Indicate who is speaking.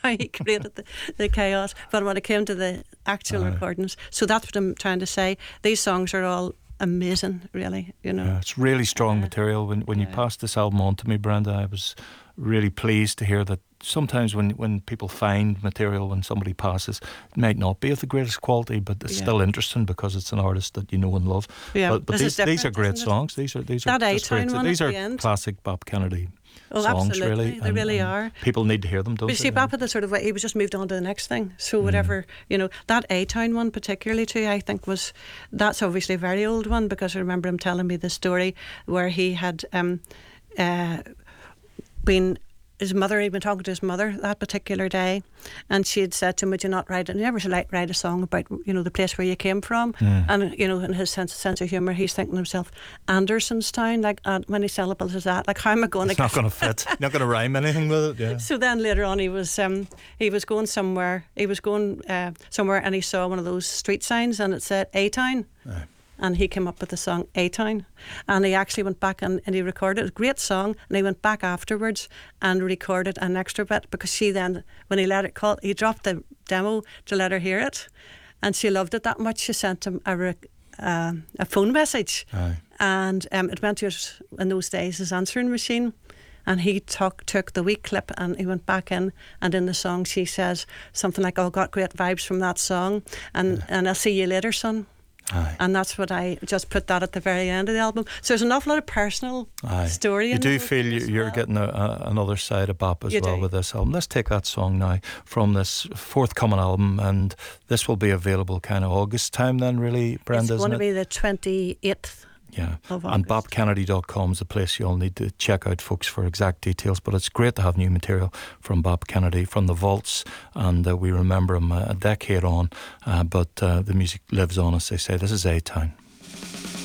Speaker 1: how he created the chaos. But when it came to the actual recordings, so that's what I'm trying to say. These songs are all amazing, really.
Speaker 2: Yeah, it's really strong material. When you passed this album on to me, Brenda, I was really pleased to hear that sometimes when people find material when somebody passes, it might not be of the greatest quality, but it's still interesting because it's an artist that you know and love.
Speaker 1: Yeah,
Speaker 2: but these are great songs. These are
Speaker 1: that
Speaker 2: just great. These are
Speaker 1: the
Speaker 2: classic Bob Kennedy songs,
Speaker 1: absolutely.
Speaker 2: really.
Speaker 1: They really are.
Speaker 2: People need to hear them, don't
Speaker 1: but
Speaker 2: they?
Speaker 1: You see, Bob had the sort of way, he was just moved on to the next thing. So whatever, that A-Town one particularly too, I think that's obviously a very old one, because I remember him telling me the story where he had been... he'd been talking to his mother that particular day, and she had said to him, would you not write it? Never write a song about, the place where you came from. And, in his sense of humour, he's thinking to himself, Andersonstown, like, many syllables is that? Like, how am I going to...
Speaker 2: It's not going to fit. Not going to rhyme anything with it, yeah.
Speaker 1: So then later on he was going somewhere, somewhere, and he saw one of those street signs and it said A-Town. And he came up with the song A-Town, and he actually went back and he recorded it. A great song, and he went back afterwards and recorded an extra bit, because she then, when he let it call, he dropped the demo to let her hear it, and she loved it that much she sent him a phone message. And it went to in those days his answering machine, and he took the wee clip and he went back in, and in the song she says something like, oh, got great vibes from that song, and I'll see you later, son. And that's what I just put that at the very end of the album. So there's an awful lot of personal story.
Speaker 2: You do feel you're getting another side of Bop as well with this album. Let's take that song now from this forthcoming album, and this will be available kind of August time then, really, Brenda,
Speaker 1: it's going to be the 28th.
Speaker 2: Yeah, and bobkennedy.com is the place you'll need to check out, folks, for exact details. But it's great to have new material from Bob Kennedy, from the vaults, and we remember him a decade on, but the music lives on, as they say. This is A-Town.